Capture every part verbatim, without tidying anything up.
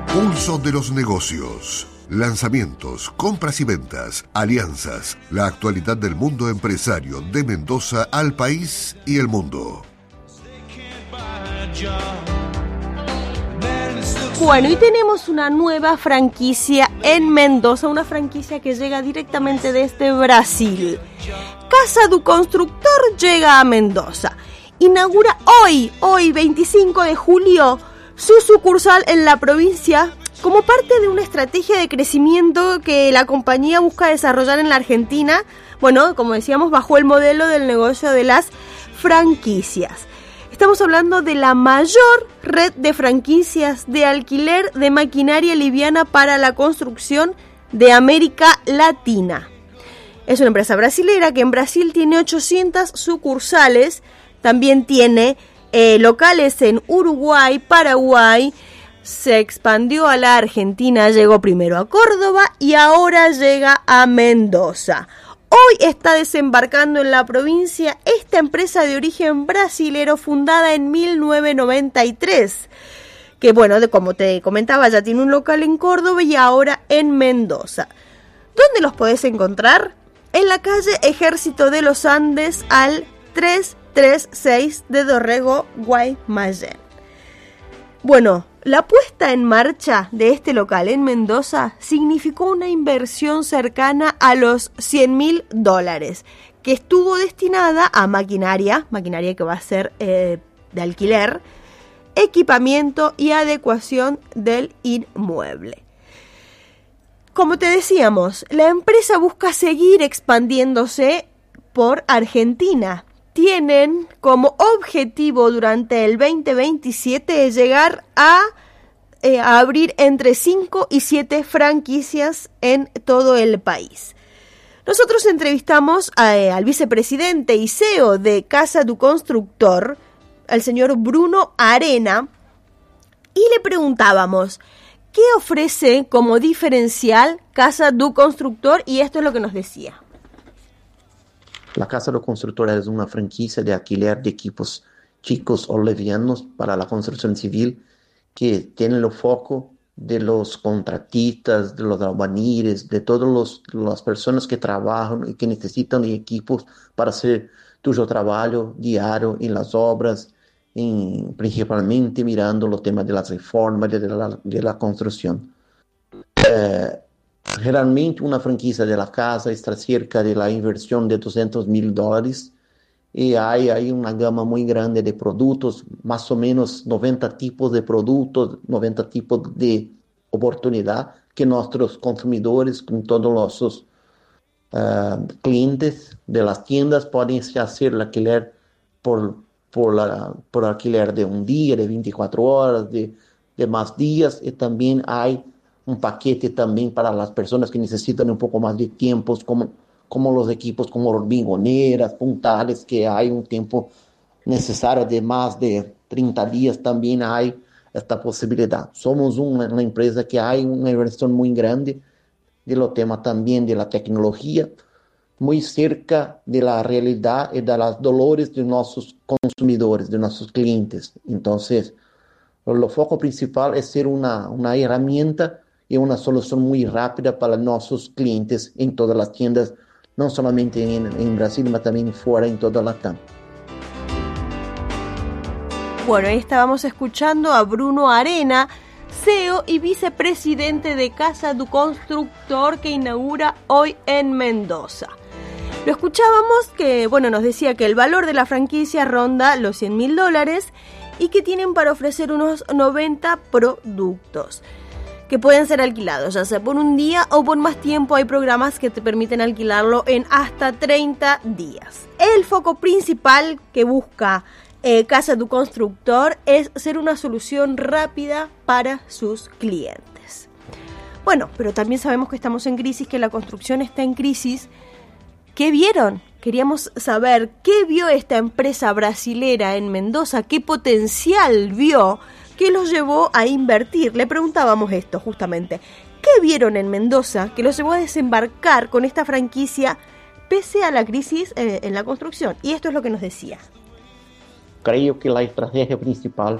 Pulso de los negocios. Lanzamientos, compras y ventas, alianzas, la actualidad del mundo empresario de Mendoza al país y el mundo. Bueno, y tenemos una nueva franquicia en Mendoza, una franquicia que llega directamente desde Brasil. Casa do Constructor llega a Mendoza. Inaugura hoy, hoy veinticinco de julio, su sucursal en la provincia como parte de una estrategia de crecimiento que la compañía busca desarrollar en la Argentina. Bueno, como decíamos, bajo el modelo del negocio de las franquicias. Estamos hablando de la mayor red de franquicias de alquiler de maquinaria liviana para la construcción de América Latina. Es una empresa brasilera que en Brasil tiene ochocientas sucursales, también tiene eh, locales en Uruguay, Paraguay, se expandió a la Argentina, llegó primero a Córdoba y ahora llega a Mendoza. Hoy está desembarcando en la provincia esta empresa de origen brasilero fundada en mil novecientos noventa y tres, que bueno, de, como te comentaba, ya tiene un local en Córdoba y ahora en Mendoza. ¿Dónde los podés encontrar? En la calle Ejército de los Andes al trescientos treinta y seis de Dorrego, Guaymallén. Bueno, la puesta en marcha de este local en Mendoza significó una inversión cercana a los cien mil dólares, que estuvo destinada a maquinaria, maquinaria que va a ser eh, de alquiler, equipamiento y adecuación del inmueble. Como te decíamos, la empresa busca seguir expandiéndose por Argentina. Tienen como objetivo durante el veinte veintisiete llegar a, eh, a abrir entre cinco y siete franquicias en todo el país. Nosotros entrevistamos a, eh, al vicepresidente y C E O de Casa do Constructor, al señor Bruno Arena, y le preguntábamos qué ofrece como diferencial Casa do Constructor, y esto es lo que nos decía. La Casa do Constructor es una franquicia de alquiler de equipos chicos o livianos para la construcción civil que tiene el foco de los contratistas, de los albañiles, de todas las personas que trabajan y que necesitan de equipos para hacer su trabajo diario en las obras, en, principalmente mirando los temas de las reformas, de la, de la construcción. Eh, Generalmente una franquicia de la casa está cerca de la inversión de doscientos mil dólares y hay, hay una gama muy grande de productos, más o menos noventa tipos de productos, noventa tipos de oportunidad que nuestros consumidores, con todos los uh, clientes de las tiendas pueden hacer el alquiler por, por, la, por alquiler de un día, de veinticuatro horas, de, de más días, y también hay un paquete también para las personas que necesitan un poco más de tiempos, como, como los equipos como hormigoneras, puntales, que hay un tiempo necesario de más de treinta días, también hay esta posibilidad. Somos una, una empresa que hay una inversión muy grande de los temas también de la tecnología, muy cerca de la realidad y de los dolores de nuestros consumidores, de nuestros clientes. Entonces, el foco principal es ser una, una herramienta y una solución muy rápida para nuestros clientes en todas las tiendas, no solamente en, en Brasil, pero también fuera en toda la TAM. Bueno, ahí estábamos escuchando a Bruno Arena, C E O y vicepresidente de Casa do Constructor, que inaugura hoy en Mendoza. Lo escuchábamos que, bueno, nos decía que el valor de la franquicia ronda los cien mil dólares y que tienen para ofrecer unos noventa productos que pueden ser alquilados, ya sea por un día o por más tiempo. Hay programas que te permiten alquilarlo en hasta treinta días. El foco principal que busca eh, Casa do Constructor es ser una solución rápida para sus clientes. Bueno, pero también sabemos que estamos en crisis, que la construcción está en crisis. ¿Qué vieron? Queríamos saber qué vio esta empresa brasilera en Mendoza, qué potencial vio que los llevó a invertir. Le preguntábamos esto justamente. ¿Qué vieron en Mendoza que los llevó a desembarcar con esta franquicia pese a la crisis eh, en la construcción? Y esto es lo que nos decía. Creo que la estrategia principal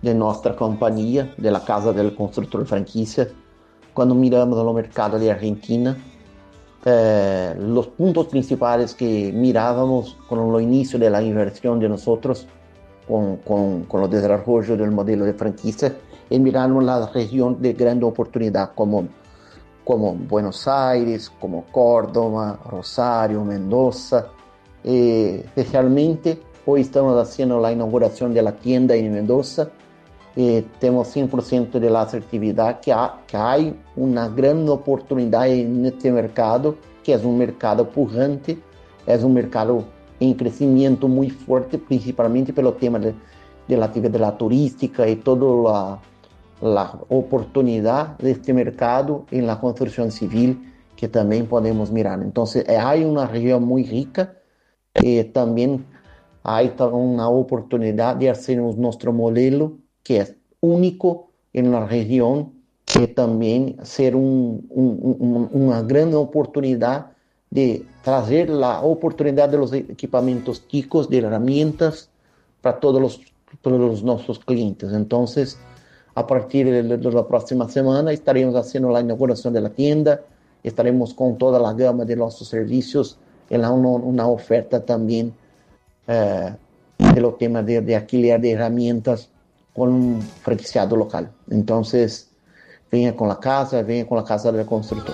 de nuestra compañía, de la Casa del Constructor Franquicia. Cuando miramos el mercado de Argentina, eh, los puntos principales que mirábamos con el inicio de la inversión de nosotros, con, con, con el desarrollo del modelo de franquicia, es miramos la región de gran oportunidad como, como Buenos Aires, como Córdoba, Rosario, Mendoza. Eh, especialmente hoy estamos haciendo la inauguración de la tienda en Mendoza. Eh, tenemos cien por ciento de la asertividad que, ha, que hay una gran oportunidad en este mercado, que es un mercado pujante, es un mercado en crecimiento muy fuerte, principalmente pelo tema de, de la actividad de la turística y toda la, la oportunidad de este mercado en la construcción civil que también podemos mirar. Entonces eh, hay una región muy rica. Eh, también hay una oportunidad de hacer nuestro modelo que es único en la región, que también ser un, un, un, una gran oportunidad de traer la oportunidad de los equipamientos chicos, de herramientas para todos los, todos los nuestros clientes. Entonces, a partir de, de la próxima semana estaremos haciendo la inauguración de la tienda, estaremos con toda la gama de nuestros servicios en la, una, una oferta también eh, de los temas de, de alquiler de herramientas con un franquiciado local. Entonces, venga con la casa, venga con la Casa del Constructor.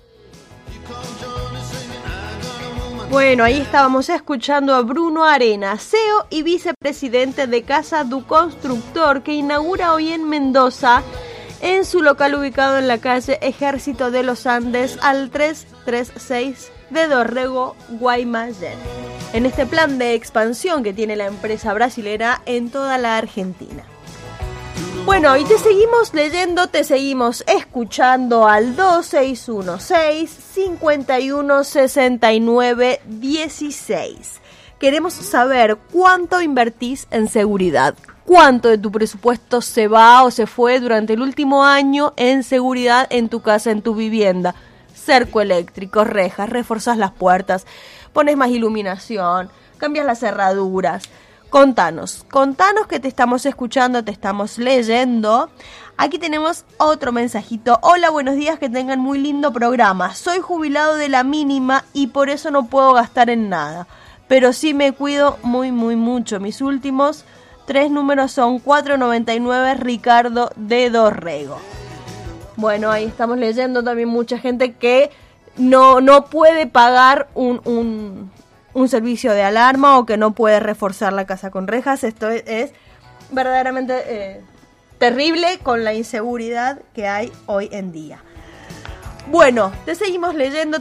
Bueno, ahí estábamos escuchando a Bruno Arena, C E O y vicepresidente de Casa du Constructor, que inaugura hoy en Mendoza, en su local ubicado en la calle Ejército de los Andes, al trescientos treinta y seis de Dorrego, Guaymallén, en este plan de expansión que tiene la empresa brasilera en toda la Argentina. Bueno, y te seguimos leyendo, te seguimos escuchando al dos seis uno seis, cinco uno seis nueve uno seis. Queremos saber cuánto invertís en seguridad, cuánto de tu presupuesto se va o se fue durante el último año en seguridad en tu casa, en tu vivienda. Cerco eléctrico, rejas, reforzas las puertas, pones más iluminación, cambias las cerraduras. Contanos, contanos que te estamos escuchando, te estamos leyendo. Aquí tenemos otro mensajito. Hola, buenos días, que tengan muy lindo programa. Soy jubilado de la mínima y por eso no puedo gastar en nada. Pero sí me cuido muy, muy mucho. Mis últimos tres números son cuatro noventa y nueve, Ricardo de Dorrego. Bueno, ahí estamos leyendo también mucha gente que no, no puede pagar un... un un servicio de alarma o que no puede reforzar la casa con rejas. Esto es, es verdaderamente eh, terrible con la inseguridad que hay hoy en día. Bueno, te seguimos leyendo.